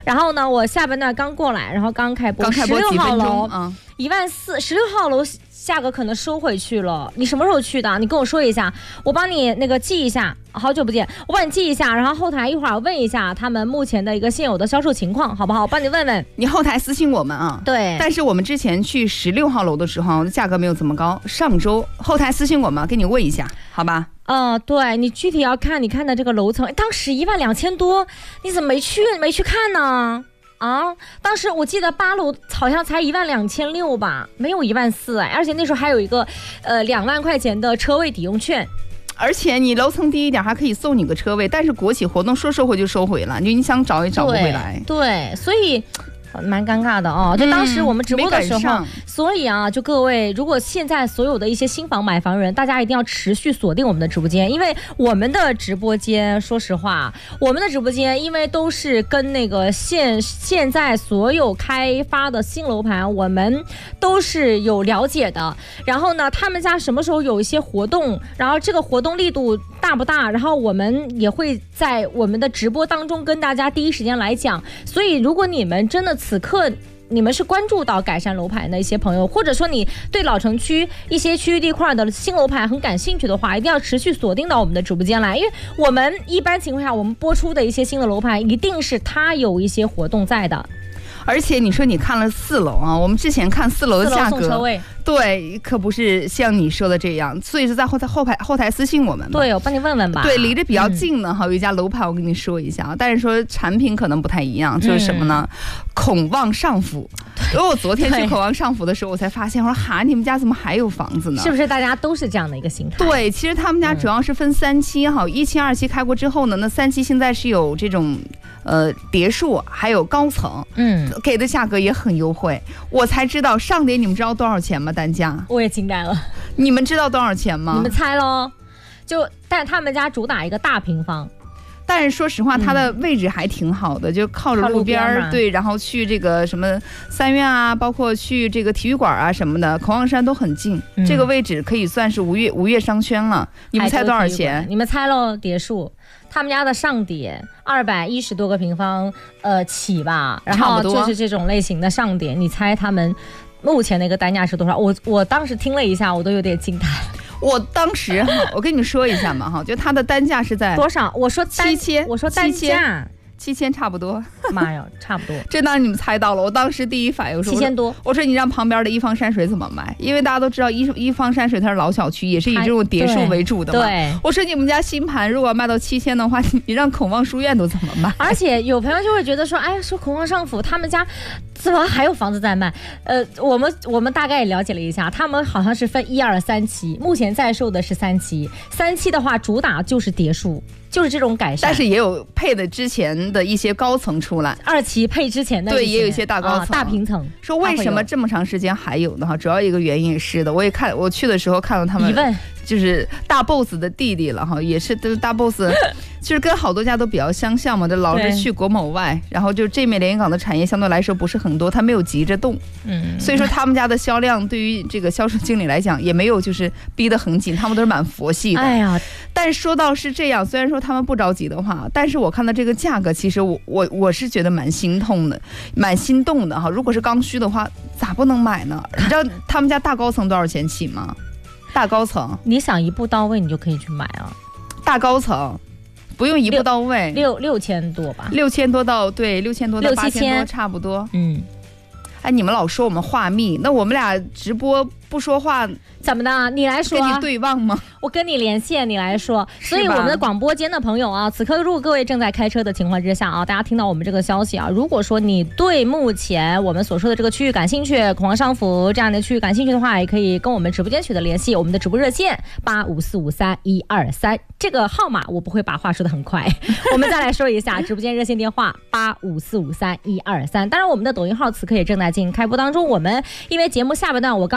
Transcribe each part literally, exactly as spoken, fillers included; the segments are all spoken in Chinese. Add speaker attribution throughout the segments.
Speaker 1: 然后呢，我下半段刚过来，然后刚开播，
Speaker 2: 刚开播
Speaker 1: 十六号楼
Speaker 2: 啊，
Speaker 1: 一万四，十六号楼价格可能收回去了。你什么时候去的？你跟我说一下，我帮你那个记一下。好久不见，我帮你记一下，然后后台一会儿问一下他们目前的一个现有的销售情况，好不好？我帮你问问。
Speaker 2: 你后台私信我们啊。
Speaker 1: 对。
Speaker 2: 但是我们之前去十六号楼的时候，价格没有这么高。上周后台私信我们，给你问一下，好吧？
Speaker 1: 呃，对，你具体要看你看的这个楼层，当时一万两千多，你怎么没去没去看呢？啊，当时我记得八楼好像才一万两千六吧，没有一万四哎，而且那时候还有一个呃两万块钱的车位抵用券。
Speaker 2: 而且你楼层低一点还可以送你个车位，但是国企活动说收回就收回了，你你想找也找不回来。
Speaker 1: 对，对，所以蛮尴尬的哦。就当时我们直播的时候、嗯、所以啊，就各位，如果现在所有的一些新房买房人，大家一定要持续锁定我们的直播间，因为我们的直播间说实话，我们的直播间因为都是跟那个现现在所有开发的新楼盘我们都是有了解的，然后呢他们家什么时候有一些活动，然后这个活动力度大不大，然后我们也会在我们的直播当中跟大家第一时间来讲。所以如果你们真的此刻你们是关注到改善楼盘的一些朋友，或者说你对老城区一些区域地块的新楼盘很感兴趣的话，一定要持续锁定到我们的直播间来，因为我们一般情况下我们播出的一些新的楼盘一定是它有一些活动在的。
Speaker 2: 而且你说你看了四楼啊，我们之前看四楼的价格，
Speaker 1: 四楼送车位，
Speaker 2: 对，可不是像你说的这样，所以是在后台后台后台私信我们。
Speaker 1: 对，我帮你问问吧。
Speaker 2: 对，离着比较近的哈、嗯，有一家楼盘，我跟你说一下啊，但是说产品可能不太一样，就是什么呢？嗯、孔望上府。因为我昨天去孔望上府的时候，我才发现，我说哈，你们家怎么还有房子呢？
Speaker 1: 是不是大家都是这样的一个心态？
Speaker 2: 对，其实他们家主要是分三期哈，一期、二期开过之后呢，那三期现在是有这种。呃，别墅还有高层，嗯，给的价格也很优惠。我才知道上点，你们知道多少钱吗？单价？
Speaker 1: 我也惊呆了。
Speaker 2: 你们知道多少钱吗？
Speaker 1: 你们猜咯。就，但他们家主打一个大平方。
Speaker 2: 但是说实话，它的位置还挺好的，嗯、就靠着路边儿，对，然后去这个什么三院啊，包括去这个体育馆啊什么的，孔望山都很近、嗯。这个位置可以算是无月无月商圈了。你们猜多少钱？
Speaker 1: 你们猜喽，别墅。他们家的上点二百一十多个平方，呃起吧，然后就是这种类型的上点，你猜他们目前的一个单价是多少？我我当时听了一下，我都有点惊呆了。
Speaker 2: 我当时哈，我跟你说一下嘛哈，就它的单价是在
Speaker 1: 多少？我说
Speaker 2: 七千，
Speaker 1: 我说单价。
Speaker 2: 七千差不多，
Speaker 1: 妈呀，差不多。
Speaker 2: 真当你们猜到了，我当时第一反应说
Speaker 1: 七千多。
Speaker 2: 我说你让旁边的一方山水怎么卖？因为大家都知道一一方山水它是老小区，也是以这种别墅为主的嘛。
Speaker 1: 对。
Speaker 2: 我说你们家新盘如果卖到七千的话，你让孔望书院都怎么卖？
Speaker 1: 而且有朋友就会觉得说，哎，说孔望上府他们家怎么还有房子在卖？呃，我们我们大概也了解了一下，他们好像是分一二三期，目前在售的是三期。三期的话，主打就是别墅。就是这种改善，
Speaker 2: 但是也有配的之前的一些高层出来，
Speaker 1: 二期配之前的，
Speaker 2: 对，也有一些大高层、啊、
Speaker 1: 大平层。
Speaker 2: 说为什么这么长时间还有呢？哈，主要一个原因是的，我也看我去的时候看到他们，
Speaker 1: 疑问
Speaker 2: 就是大 boss 的弟弟了哈，也是都大 boss， 就是跟好多家都比较相像嘛，就老是去国某外，然后就这面连云港的产业相对来说不是很多，他没有急着动，嗯，所以说他们家的销量对于这个销售经理来讲也没有就是逼得很紧，他们都是蛮佛系的。
Speaker 1: 哎呀，
Speaker 2: 但是说到是这样，虽然说他们不着急的话，但是我看到这个价格，其实我我我是觉得蛮心痛的，蛮心动的哈。如果是刚需的话，咋不能买呢？你知道他们家大高层多少钱起吗？大高层，
Speaker 1: 你想一步到位，你就可以去买啊。
Speaker 2: 大高层不用一步到位，
Speaker 1: 六六千多吧，
Speaker 2: 六千多到对六千多到八千多差不多。嗯，哎，你们老说我们话密，那我们俩直播不说话。
Speaker 1: 怎么的？你来说，
Speaker 2: 跟你对望吗？
Speaker 1: 我跟你连线，你来说。所以我们的广播间的朋友啊，此刻如果各位正在开车的情况之下啊，大家听到我们这个消息啊，如果说你对目前我们所说的这个区域感兴趣，孔望上府这样的区域感兴趣的话，也可以跟我们直播间取得联系。我们的直播热线八五四五三一二三，这个号码我不会把话说得很快。我们再来说一下直播间热线电话八五四五三一二三。当然，我们的抖音号此刻也正在进行开播当中。我们因为节目下半段我刚刚开直播。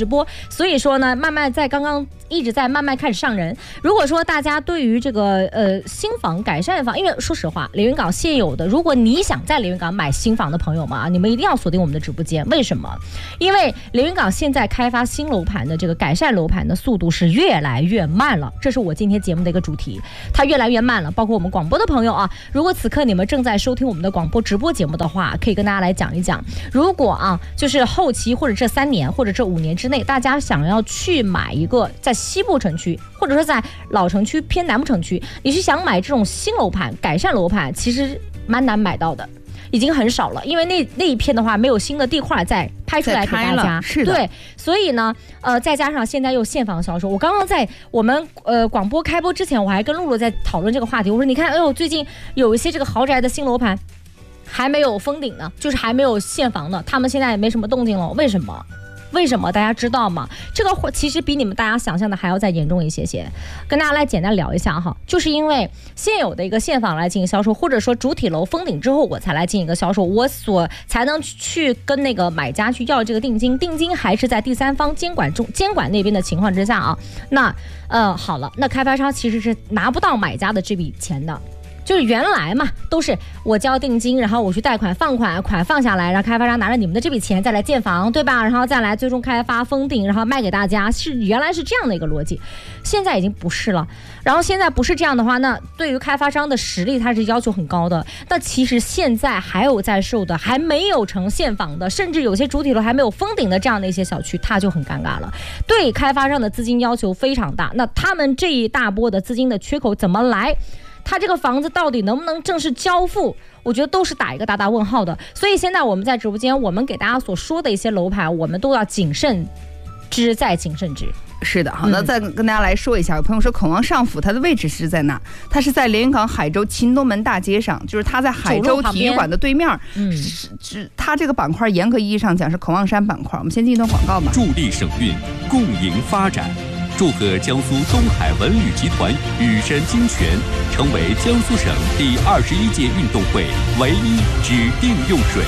Speaker 1: 直播，所以说呢，慢慢在刚刚一直在慢慢开始上人。如果说大家对于这个呃新房改善房，因为说实话，连云港现有的，如果你想在连云港买新房的朋友们啊，你们一定要锁定我们的直播间。为什么？因为连云港现在开发新楼盘的这个改善楼盘的速度是越来越慢了，这是我今天节目的一个主题，它越来越慢了。包括我们广播的朋友啊，如果此刻你们正在收听我们的广播直播节目的话，可以跟大家来讲一讲，如果啊，就是后期或者这三年或者这五年之内，大家想要去买一个在西部城区，或者说在老城区偏南部城区，你是想买这种新楼盘、改善楼盘，其实蛮难买到的。已经很少了，因为那那一片的话没有新的地块再拍出来给大家，
Speaker 2: 是的，
Speaker 1: 对，所以呢，呃，再加上现在又现房销售，我刚刚在我们呃广播开播之前，我还跟露露在讨论这个话题，我说你看，哎呦，最近有一些这个豪宅的新楼盘还没有封顶呢，就是还没有现房呢，他们现在也没什么动静了，为什么？为什么大家知道吗？这个其实比你们大家想象的还要再严重一些些。跟大家来简单聊一下哈，就是因为现有的一个现房来进行销售，或者说主体楼封顶之后我才来进行一个销售，我所才能去跟那个买家去要这个定金，定金还是在第三方监管中监管那边的情况之下啊。那呃好了，那开发商其实是拿不到买家的这笔钱的。就是原来嘛，都是我交定金，然后我去贷款放款，款放下来，然后开发商拿着你们的这笔钱再来建房，对吧？然后再来最终开发封顶，然后卖给大家，是原来是这样的一个逻辑，现在已经不是了。然后现在不是这样的话，那对于开发商的实力，它是要求很高的。那其实现在还有在售的，还没有成现房的，甚至有些主体楼还没有封顶的这样的一些小区，它就很尴尬了。对开发商的资金要求非常大，那他们这一大波的资金的缺口怎么来？他这个房子到底能不能正式交付，我觉得都是打一个大大问号的。所以现在我们在直播间，我们给大家所说的一些楼盘，我们都要谨慎之再谨慎之。
Speaker 2: 是的，好，那再跟大家来说一下，有朋友说孔王上府它的位置是在哪？它是在连云港海州秦东门大街上，就是它在海州体育馆的对面。嗯，是它这个板块严格意义上讲是孔望山板块。我们先进一段广告吧。
Speaker 3: 助力省运，共赢发展。祝贺江苏东海文旅集团羽山精泉成为江苏省第二十一届运动会唯一指定用水。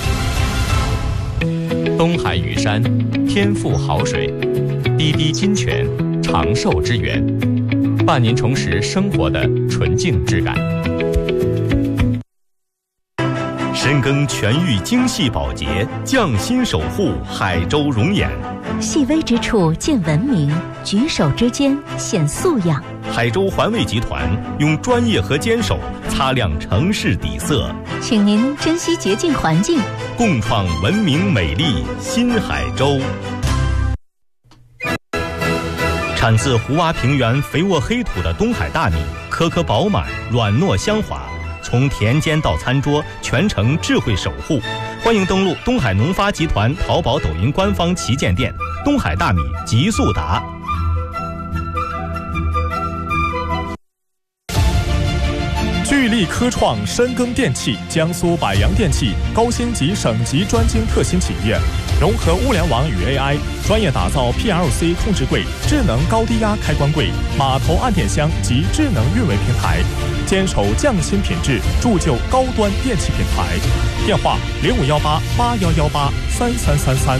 Speaker 4: 东海羽山天赋好水，滴滴金泉长寿之源，伴您重拾生活的纯净质感。深耕全域精细保洁，匠心守护海州容颜。
Speaker 5: 细微之处见文明，举手之间显素养。
Speaker 4: 海州环卫集团用专业和坚守擦亮城市底色，
Speaker 5: 请您珍惜洁净环境，
Speaker 4: 共创文明美丽新海州。产自湖洼平原肥沃黑土的东海大米，颗颗饱满，软糯香滑，从田间到餐桌，全程智慧守护。欢迎登录东海农发集团淘宝、抖音官方旗舰店，东海大米极速达。
Speaker 6: 聚力科创深耕电器，江苏百洋电器高星级省级专精特新企业，融合物联网与 A I， 专业打造 P L C 控制柜、智能高低压开关柜、码头按电箱及智能运维平台，坚守匠心品质，铸就高端电器品牌。电话零五幺八八幺幺八三三三三。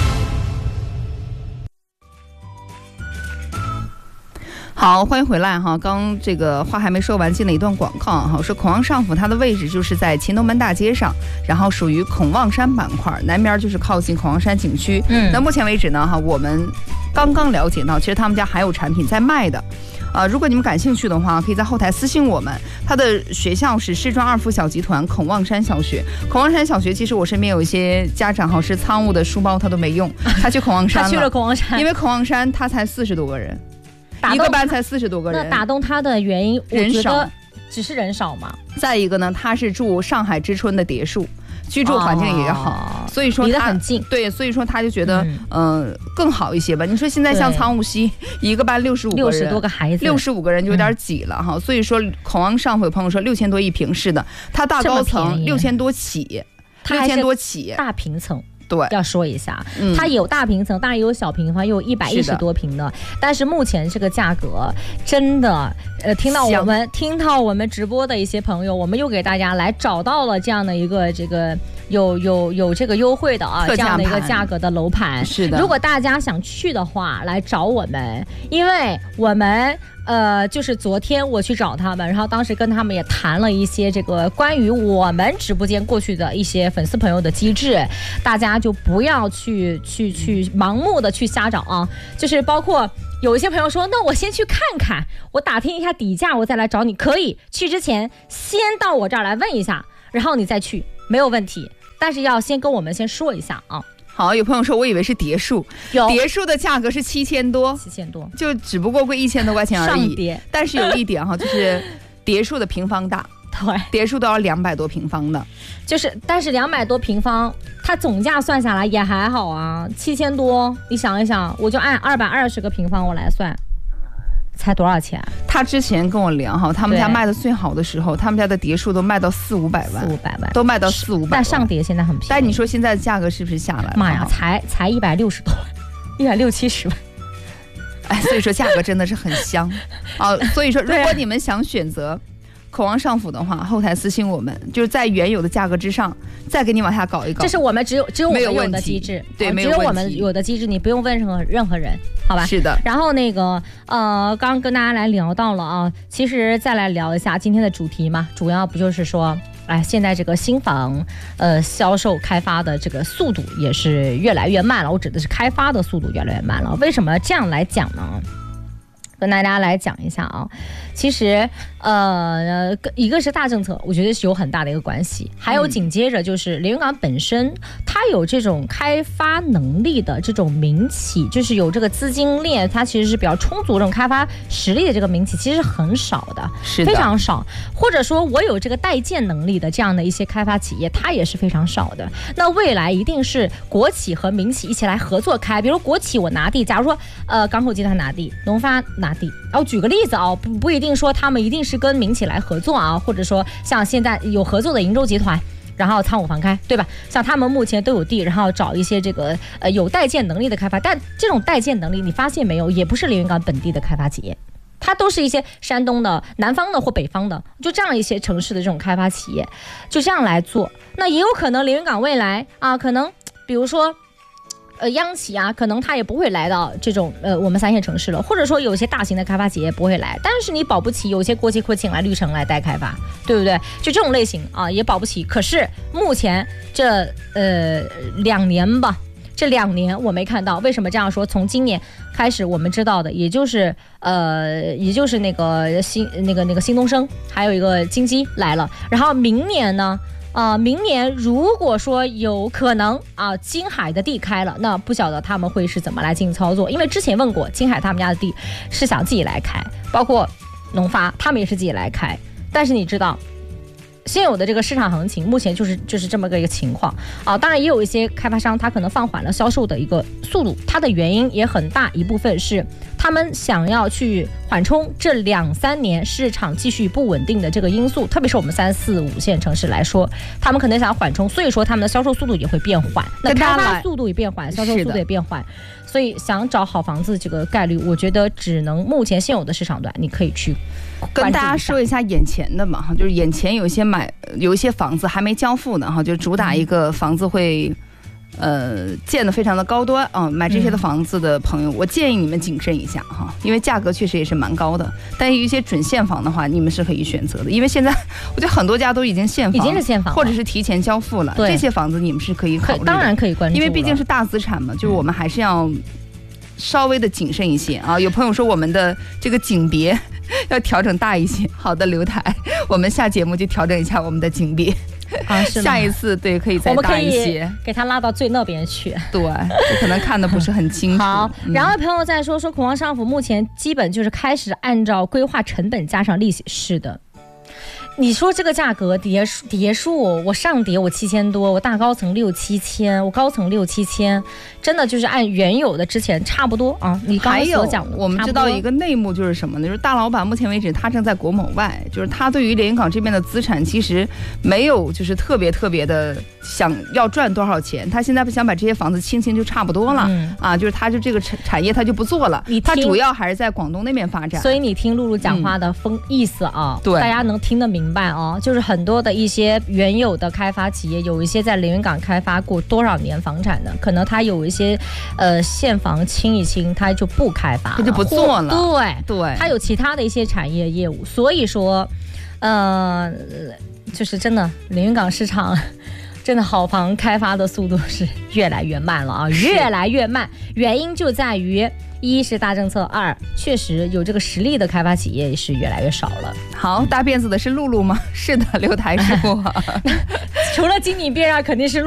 Speaker 2: 好，欢迎回来哈！刚这个话还没说完，进了一段广告哈。说孔望上府它的位置就是在秦东门大街上，然后属于孔望山板块，南边就是靠近孔望山景区。嗯，那目前为止呢哈，我们刚刚了解到，其实他们家还有产品在卖的。呃，如果你们感兴趣的话，可以在后台私信我们。他的学校是师专二附小集团孔望山小学。孔望山小学，其实我身边有一些家长哈，是仓务的书包他都没用，他去孔望山了。
Speaker 1: 他去了孔望山，
Speaker 2: 因为孔望山他才四十多个人。一个班才四十多个人，
Speaker 1: 那打动他的原因，
Speaker 2: 人少，
Speaker 1: 只是人少嘛。
Speaker 2: 再一个呢，他是住上海之春的别墅，居住环境也好，哦、所以说
Speaker 1: 离得很近。
Speaker 2: 对，所以说他就觉得嗯、呃、更好一些吧。你说现在像苍梧溪一个班六十五个人，
Speaker 1: 六十多个孩子，
Speaker 2: 六十五个人就有点挤了哈。嗯、所以说孔望上府有朋友说六千多一平是的，它大高层六千多起，六千多起
Speaker 1: 大平层。
Speaker 2: 对，
Speaker 1: 要说一下，嗯、它有大平层，当然也有小平房，也有一百一十多平的。但是目前这个价格真的，呃，听到我们听到我们直播的一些朋友，我们又给大家来找到了这样的一个这个有有有这个优惠的啊，这样的一个价格的楼盘。
Speaker 2: 是的，
Speaker 1: 如果大家想去的话，来找我们，因为我们。呃，就是昨天我去找他们，然后当时跟他们也谈了一些这个关于我们直播间过去的一些粉丝朋友的机制，大家就不要去去去盲目的去瞎找啊，就是包括有一些朋友说，那我先去看看，我打听一下底价，我再来找你，可以，去之前先到我这儿来问一下，然后你再去，没有问题，但是要先跟我们先说一下啊。
Speaker 2: 好，有朋友说我以为是蝶树，蝶树的价格是七千多，
Speaker 1: 七千多，
Speaker 2: 就只不过贵一千多块钱而已。
Speaker 1: 上叠，
Speaker 2: 但是有一点哈，就是蝶树的平方大，
Speaker 1: 对，
Speaker 2: 蝶树都要两百多平方的，
Speaker 1: 就是但是两百多平方，它总价算下来也还好啊，七千多，你想一想，我就按二百二十个平方我来算。才多少钱？
Speaker 2: 他之前跟我聊哈，他们家卖的最好的时候，他们家的蝶树都卖到四五百万，
Speaker 1: 四五百万
Speaker 2: 都卖到四五百万。
Speaker 1: 但上蝶现在很便宜。
Speaker 2: 但你说现在的价格是不是下来了？
Speaker 1: 妈呀，才才一百六十多万，一百六七十万。
Speaker 2: 哎，所以说价格真的是很香啊。所以说，如果你们想选择口王上府的话，后台私信我们，就是在原有的价格之上，再给你往下搞一搞。
Speaker 1: 这是我们只有只有我们有的机制，
Speaker 2: 对，没
Speaker 1: 有只有我们有的机制，你不用问任何任何人，好吧？
Speaker 2: 是的。
Speaker 1: 然后那个呃，刚刚跟大家来聊到了啊，其实再来聊一下今天的主题嘛，主要不就是说，哎，现在这个新房呃销售开发的这个速度也是越来越慢了，我指的是开发的速度越来越慢了。为什么这样来讲呢？跟大家来讲一下啊，其实呃，一个是大政策，我觉得是有很大的一个关系，还有紧接着就是连云港本身它有这种开发能力的这种民企，就是有这个资金链，它其实是比较充足这种开发实力的这个民企，其实很少的，
Speaker 2: 是的，
Speaker 1: 非常少。或者说我有这个代建能力的这样的一些开发企业，它也是非常少的。那未来一定是国企和民企一起来合作开，比如国企我拿地，假如说呃港口集团拿地，农发拿地，然后举个例子啊，不不一定说他们一定是跟民企来合作啊，或者说像现在有合作的瀛洲集团，然后仓储房开，对吧？像他们目前都有地，然后找一些这个呃有代建能力的开发，但这种代建能力你发现没有，也不是连云港本地的开发企业，它都是一些山东的、南方的或北方的，就这样一些城市的这种开发企业，就这样来做。那也有可能连云港未来啊，可能比如说。呃，央企啊，可能它也不会来到这种呃我们三线城市了，或者说有些大型的开发企业不会来，但是你保不齐有些国企会请来绿城来代开发，对不对？就这种类型啊，也保不齐。可是目前这呃两年吧，这两年我没看到。为什么这样说？从今年开始，我们知道的，也就是呃，也就是那个新那个那个新东升，还有一个金鸡来了，然后明年呢？呃，明年如果说有可能啊，金海的地开了，那不晓得他们会是怎么来进行操作。因为之前问过金海他们家的地是想自己来开，包括农发他们也是自己来开，但是你知道现有的这个市场行情目前就是就是这么个一个情况啊。当然也有一些开发商他可能放缓了销售的一个速度，它的原因也很大一部分是他们想要去缓冲这两三年市场继续不稳定的这个因素，特别是我们三四五线城市来说，他们可能想缓冲，所以说他们的销售速度也会变缓，那开发速度也变缓，销售速度也变缓，所以想找好房子这个概率，我觉得只能目前现有的市场段你可以去
Speaker 2: 跟大家说一下眼前的嘛，就是眼前有一些买有一些房子还没交付呢哈，就主打一个房子会。呃，建的非常的高端啊、呃，买这些的房子的朋友、嗯，我建议你们谨慎一下哈，因为价格确实也是蛮高的。但有一些准现房的话，你们是可以选择的，因为现在我觉得很多家都已经现房，
Speaker 1: 已经是现房，
Speaker 2: 或者是提前交付了。这些房子你们是可以考虑的，
Speaker 1: 当然可以关注，
Speaker 2: 因为毕竟是大资产嘛，就是我们还是要稍微的谨慎一些啊。有朋友说我们的这个景别要调整大一些，好的，刘台，我们下节目就调整一下我们的景别。
Speaker 1: 啊，是
Speaker 2: 下一次对可以再大一些，
Speaker 1: 我们可以给他拉到最那边去。
Speaker 2: 对，可能看的不是很清楚。
Speaker 1: 好，然后朋友在说说孔王商府目前基本就是开始按照规划成本加上利息，是的。你说这个价格叠数叠数，我上叠我七千多，我大高层六七千，我高层六七千，真的就是按原有的之前差不多啊。你刚才所讲的，
Speaker 2: 我们知道一个内幕就是什么呢？就是大老板目前为止他正在国某外，就是他对于连云港这边的资产其实没有就是特别特别的想要赚多少钱，他现在不想把这些房子清清就差不多了、嗯、啊，就是他就这个产业他就不做了，他主要还是在广东那边发展。
Speaker 1: 所以你听露露讲话的风、嗯、意思啊，对，大家能听得明白。 么办啊？就是很多的一些原有的开发企业，有一些在连云港开发过多少年房产的，可能他有一些呃现房清一清，他就不开发了，
Speaker 2: 他就不做了。
Speaker 1: 对
Speaker 2: 对，
Speaker 1: 他有其他的一些产业业务，所以说，呃，就是真的连云港市场。真的好房开发的速度是越来越慢了啊，越来越慢。原因就在于，一是大政策，二确实有这个实力的开发企业是越来越少了。
Speaker 2: 好，搭辫子的是露露吗？是的，刘台师傅。
Speaker 1: 除了经理辫啊，肯定是露露。